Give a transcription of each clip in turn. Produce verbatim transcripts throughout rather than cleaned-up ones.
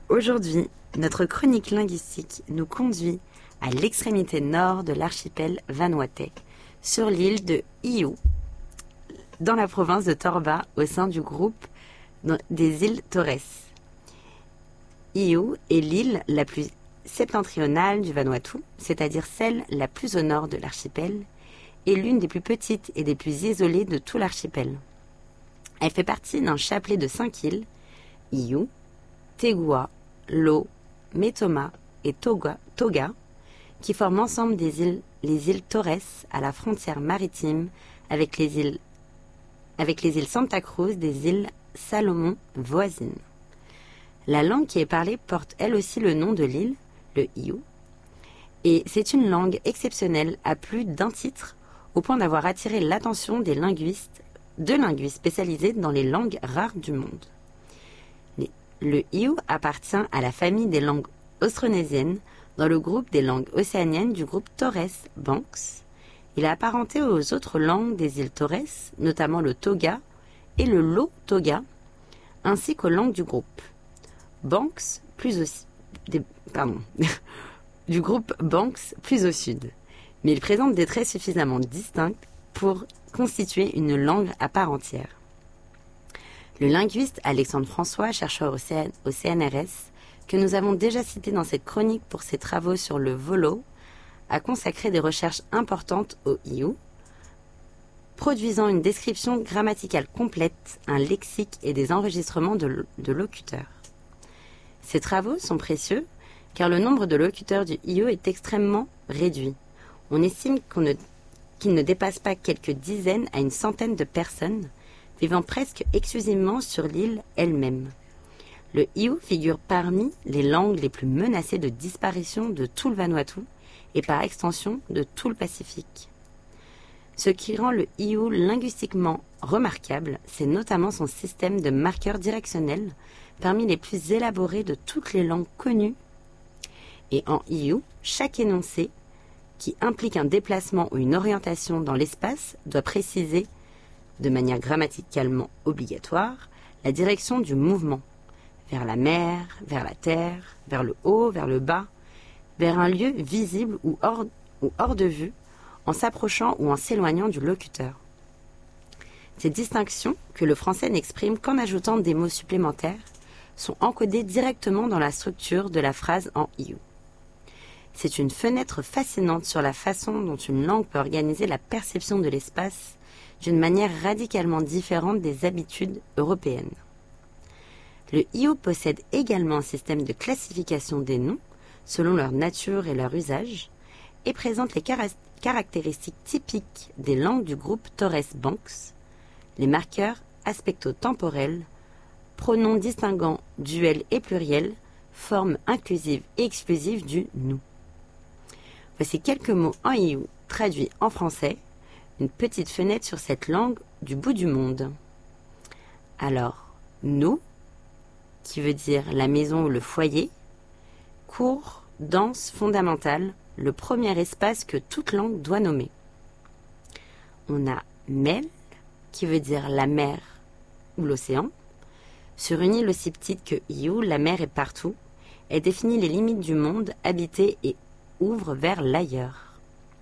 Aujourd'hui, notre chronique linguistique nous conduit à l'extrémité nord de l'archipel Vanuatu, sur l'île de Iʻu, dans la province de Torba, au sein du groupe des îles Torres. Iʻu est l'île la plus septentrionale du Vanuatu, c'est-à-dire celle la plus au nord de l'archipel, et l'une des plus petites et des plus isolées de tout l'archipel. Elle fait partie d'un chapelet de cinq îles, Iʻu, Tegua, Lau, Metoma et Toga, Toga, qui forment ensemble des îles, les îles Torres à la frontière maritime avec les îles, avec les îles Santa Cruz des îles Salomon voisines. La langue qui est parlée porte elle aussi le nom de l'île, le Iʻu, et c'est une langue exceptionnelle à plus d'un titre, au point d'avoir attiré l'attention des linguistes, de linguistes spécialisés dans les langues rares du monde. Le Iʻu appartient à la famille des langues austronésiennes dans le groupe des langues océaniennes du groupe Torres Banks. Il est apparenté aux autres langues des îles Torres, notamment le Toga et le Lau Toga, ainsi qu'aux langues du groupe Banks plus au, des, pardon, du groupe Banks plus au sud. Mais il présente des traits suffisamment distincts pour constituer une langue à part entière. Le linguiste Alexandre François, chercheur au C N R S, que nous avons déjà cité dans cette chronique pour ses travaux sur le volo, a consacré des recherches importantes au Iʻu, produisant une description grammaticale complète, un lexique et des enregistrements de, de locuteurs. Ces travaux sont précieux car le nombre de locuteurs du Iʻu est extrêmement réduit. On estime qu'on ne, qu'il ne dépasse pas quelques dizaines à une centaine de personnes vivant presque exclusivement sur l'île elle-même. Le Iʻu figure parmi les langues les plus menacées de disparition de tout le Vanuatu et par extension de tout le Pacifique. Ce qui rend le Iʻu linguistiquement remarquable, c'est notamment son système de marqueurs directionnels parmi les plus élaborés de toutes les langues connues. Et en Iʻu, chaque énoncé qui implique un déplacement ou une orientation dans l'espace doit préciser de manière grammaticalement obligatoire, la direction du mouvement, vers la mer, vers la terre, vers le haut, vers le bas, vers un lieu visible ou hors, ou hors de vue, en s'approchant ou en s'éloignant du locuteur. Ces distinctions, que le français n'exprime qu'en ajoutant des mots supplémentaires, sont encodées directement dans la structure de la phrase en Iʻu. C'est une fenêtre fascinante sur la façon dont une langue peut organiser la perception de l'espace d'une manière radicalement différente des habitudes européennes. Le Iʻu possède également un système de classification des noms selon leur nature et leur usage et présente les car- caractéristiques typiques des langues du groupe Torres Banks, les marqueurs aspecto-temporels, pronoms distinguant duel et pluriel, formes inclusives et exclusives du nous. Voici quelques mots en Iʻu traduits en français, une petite fenêtre sur cette langue du bout du monde. Alors, nous, qui veut dire la maison ou le foyer, cours, danse fondamentale, le premier espace que toute langue doit nommer. On a Mel, qui veut dire la mer ou l'océan. Sur une île aussi petite que Iʻu, la mer est partout. Elle définit les limites du monde habité et ouvre vers l'ailleurs.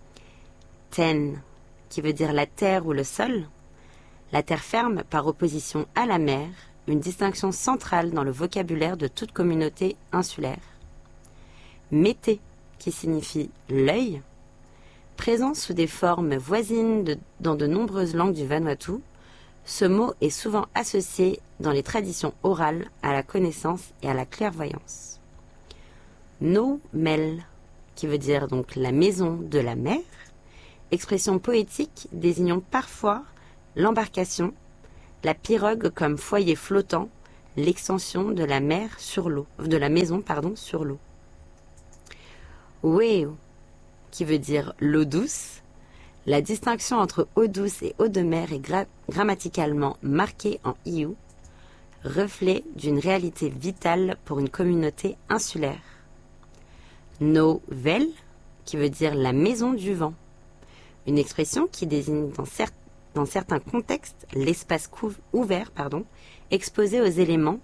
Ten, qui veut dire la terre ou le sol. La terre ferme par opposition à la mer, une distinction centrale dans le vocabulaire de toute communauté insulaire. Mété, qui signifie l'œil, présent sous des formes voisines de, dans de nombreuses langues du Vanuatu, ce mot est souvent associé dans les traditions orales à la connaissance et à la clairvoyance. No Mel, qui veut dire donc la maison de la mer, expression poétique désignant parfois l'embarcation, la pirogue comme foyer flottant, l'extension de la mer sur l'eau, de la maison pardon sur l'eau. Weo, qui veut dire l'eau douce, la distinction entre eau douce et eau de mer est gra- grammaticalement marquée en Iʻu, reflet d'une réalité vitale pour une communauté insulaire. No Vel, qui veut dire la maison du vent, une expression qui désigne dans, cer- dans certains contextes l'espace cou- ouvert pardon, exposé aux éléments,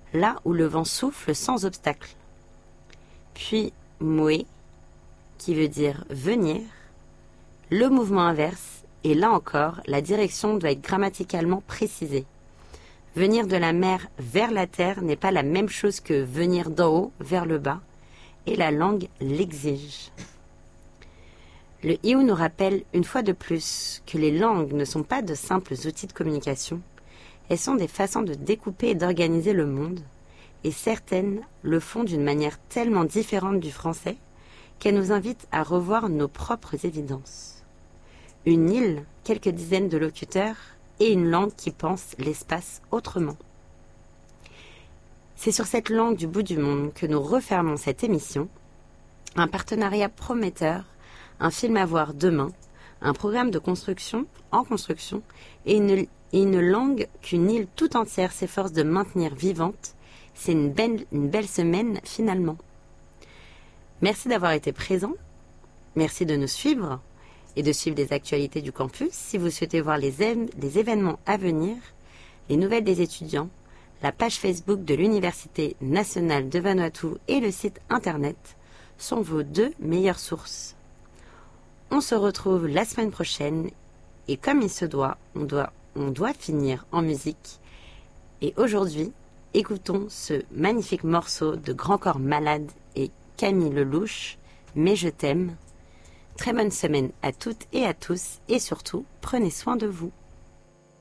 là où le vent souffle sans obstacle. Puis moué, qui veut dire venir, le mouvement inverse, et là encore, la direction doit être grammaticalement précisée. Venir de la mer vers la terre n'est pas la même chose que venir d'en haut vers le bas, et la langue l'exige. Le Iou nous rappelle une fois de plus que les langues ne sont pas de simples outils de communication, elles sont des façons de découper et d'organiser le monde, et certaines le font d'une manière tellement différente du français qu'elles nous invitent à revoir nos propres évidences. Une île, quelques dizaines de locuteurs, et une langue qui pense l'espace autrement. C'est sur cette langue du bout du monde que nous refermons cette émission, un partenariat prometteur, un film à voir demain, un programme de construction en construction et une, et une langue qu'une île tout entière s'efforce de maintenir vivante. C'est une belle, une belle semaine finalement. Merci d'avoir été présent, merci de nous suivre et de suivre les actualités du campus. Si vous souhaitez voir les, les événements à venir, les nouvelles des étudiants, la page Facebook de l'Université nationale de Vanuatu et le site internet sont vos deux meilleures sources. On se retrouve la semaine prochaine et comme il se doit, on doit, on doit finir en musique. Et aujourd'hui, écoutons ce magnifique morceau de Grand Corps Malade et Camille Lelouch, Mais je t'aime. Très bonne semaine à toutes et à tous et surtout, prenez soin de vous.